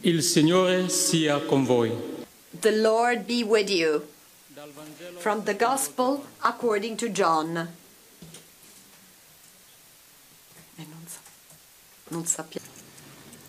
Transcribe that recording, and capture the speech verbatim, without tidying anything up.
Il Signore sia con voi. The Lord be with you. From the Gospel according to John. E non, sa- non sappiamo.